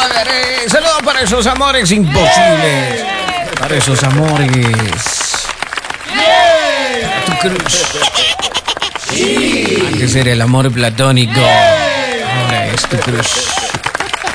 pagaré. Saludos para esos amores imposibles. Para esos amores. Para tu cruz. Antes era el amor platónico. Ahora es tu cruz.